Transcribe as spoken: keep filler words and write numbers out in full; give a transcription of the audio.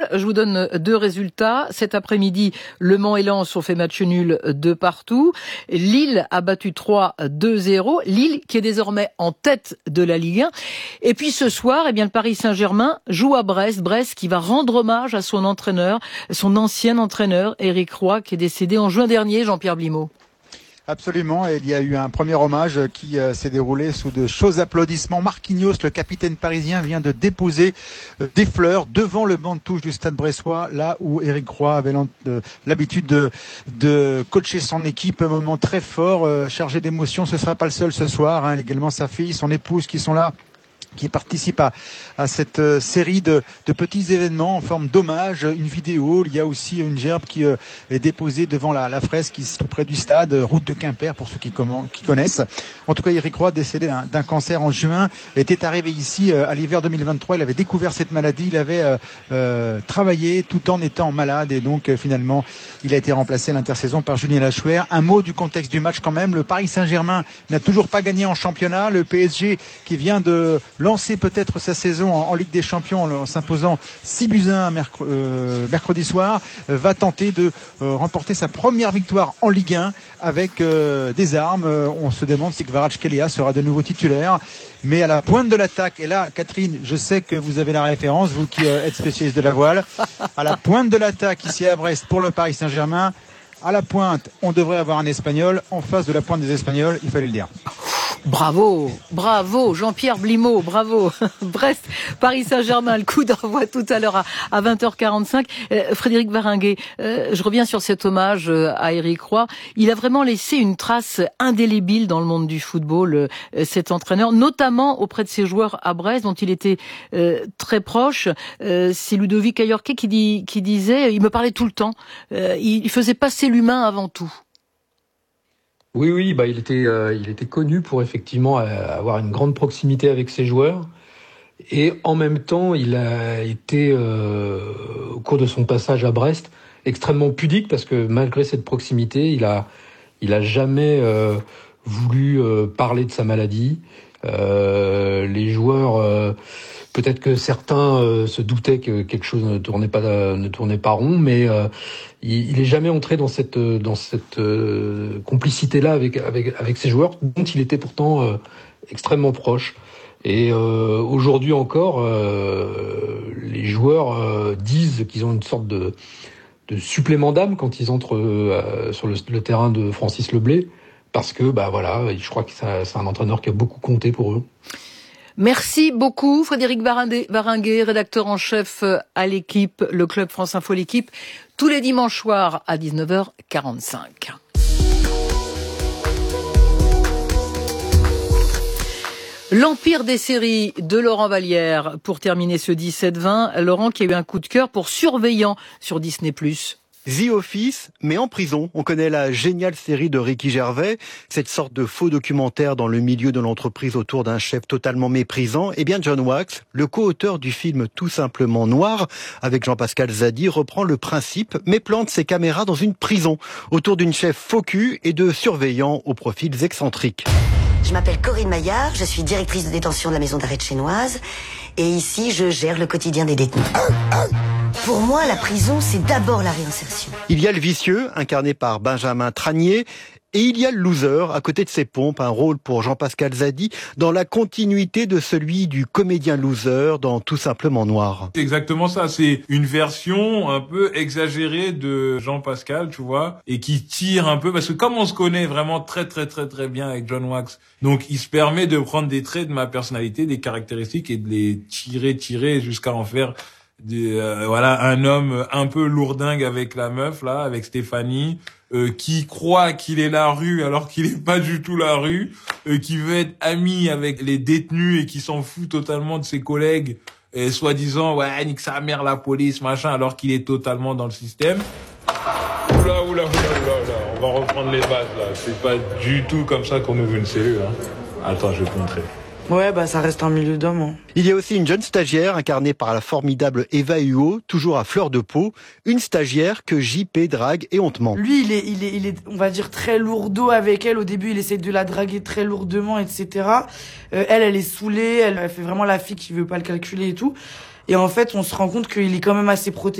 Je vous donne deux résultats. Cet après-midi, Le Mans et Lens ont fait match nul de partout. Lille a battu Troyes deux zéro. Lille qui est désormais en tête de la Ligue un. Et puis ce soir, eh bien, le Paris Saint-Germain joue à Brest. Brest qui va rendre hommage à son entraîneur, son ancien entraîneur, Éric Roy, qui est décédé en juin dernier, Jean-Pierre Blimaud. Absolument, et il y a eu un premier hommage qui euh, s'est déroulé sous de chauds applaudissements. Marquinhos, le capitaine parisien, vient de déposer euh, des fleurs devant le banc de touche du Stade Bressois, là où Éric Roy avait euh, l'habitude de, de coacher son équipe. Un moment très fort, euh, chargé d'émotions. Ce ne sera pas le seul ce soir, hein. Également sa fille, son épouse qui sont là, qui participent à, à cette euh, série de, de petits événements en forme d'hommage, une vidéo. Il y a aussi une gerbe qui euh, est déposée devant la, la fresque qui est près du stade, route de Quimper pour ceux qui, comment, qui connaissent. En tout cas, Éric Roy, décédé d'un, d'un cancer en juin, était arrivé ici euh, à l'hiver deux mille vingt-trois. Il avait découvert cette maladie, il avait euh, euh, travaillé tout en étant malade et donc euh, finalement, il a été remplacé à l'intersaison par Julien Lachouère. Un mot du contexte du match quand même. Le Paris Saint-Germain n'a toujours pas gagné en championnat. Le P S G qui vient de lancer peut-être sa saison en, en Ligue des Champions en, en s'imposant six buts à un merc- euh, mercredi soir, euh, va tenter de euh, remporter sa première victoire en Ligue un avec euh, des armes. Euh, on se demande si Kvaratskhelia sera de nouveau titulaire. Mais à la pointe de l'attaque, et là, Catherine, je sais que vous avez la référence, vous qui euh, êtes spécialiste de la voile, à la pointe de l'attaque ici à Brest pour le Paris Saint-Germain, à la pointe, on devrait avoir un Espagnol. En face de la pointe des Espagnols, il fallait le dire. Bravo, bravo, Jean-Pierre Blimaud, bravo. Brest, Paris Saint-Germain, le coup d'envoi tout à l'heure à, à vingt heures quarante-cinq. Euh, Frédéric Varinguet, euh, je reviens sur cet hommage euh, à Éric Roy. Il a vraiment laissé une trace indélébile dans le monde du football, euh, cet entraîneur, notamment auprès de ses joueurs à Brest, dont il était euh, très proche. Euh, c'est Ludovic Ayorquet qui, dit, qui disait, il me parlait tout le temps, euh, il, il faisait passer l'humain avant tout. Oui, oui, bah il était, euh, il était connu pour effectivement euh, avoir une grande proximité avec ses joueurs, et en même temps, il a été euh, au cours de son passage à Brest extrêmement pudique parce que malgré cette proximité, il a, il a jamais euh, voulu euh, parler de sa maladie. Euh, les joueurs, euh, peut-être que certains euh, se doutaient que quelque chose ne tournait pas, euh, ne tournait pas rond, mais euh, il, il est jamais entré dans cette, dans cette euh, complicité-là avec, avec, avec ses joueurs, dont il était pourtant euh, extrêmement proche. Et euh, aujourd'hui encore, euh, les joueurs euh, disent qu'ils ont une sorte de, de supplément d'âme quand ils entrent euh, sur le, le terrain de Francis Leblay, parce que bah voilà, je crois que ça, c'est un entraîneur qui a beaucoup compté pour eux. Merci beaucoup Frédéric Varinguet, rédacteur en chef à l'Équipe, le club France Info L'Équipe, tous les dimanches soirs à dix-neuf heures quarante-cinq. L'Empire des séries de Laurent Vallière pour terminer ce dix-sept vingt. Laurent qui a eu un coup de cœur pour Surveillant sur Disney plus. The Office, mais en prison. On connaît la géniale série de Ricky Gervais, cette sorte de faux documentaire dans le milieu de l'entreprise autour d'un chef totalement méprisant. Eh bien, John Wax, le co-auteur du film Tout simplement noir, avec Jean-Pascal Zadi, reprend le principe, mais plante ses caméras dans une prison, autour d'une chef faux cul et de surveillants aux profils excentriques. Je m'appelle Corinne Maillard, je suis directrice de détention de la maison d'arrêt de Chénoise, et ici, je gère le quotidien des détenus. Pour moi, la prison, c'est d'abord la réinsertion. Il y a le vicieux, incarné par Benjamin Tranier, et il y a le loser, à côté de ses pompes, un rôle pour Jean-Pascal Zadi, dans la continuité de celui du comédien loser dans Tout simplement noir. C'est exactement ça, c'est une version un peu exagérée de Jean-Pascal, tu vois, et qui tire un peu, parce que comme on se connaît vraiment très très très très bien avec John Wax, donc il se permet de prendre des traits de ma personnalité, des caractéristiques, et de les tirer, tirer jusqu'à en faire des, euh, voilà, un homme un peu lourdingue avec la meuf, là, avec Stéphanie, Euh, qui croit qu'il est la rue alors qu'il est pas du tout la rue, euh, qui veut être ami avec les détenus et qui s'en fout totalement de ses collègues, et soi-disant ouais nique sa mère la police machin, alors qu'il est totalement dans le système. Oula oula oula oula oula, on va reprendre les bases là, c'est pas du tout comme ça qu'on ouvre une cellule, hein. Attends, je vais te montrer. Ouais, bah ça reste un milieu d'hommes. Hein. Il y a aussi une jeune stagiaire incarnée par la formidable Eva Huot, toujours à fleur de peau, une stagiaire que J P drague éhontement. Lui, il est, il est, il est, on va dire très lourdeau avec elle. Au début, il essaie de la draguer très lourdement, et cetera. Euh, elle, elle est saoulée, elle, elle fait vraiment la fille qui veut pas le calculer et tout. Et en fait, on se rend compte qu'il est quand même assez protégé.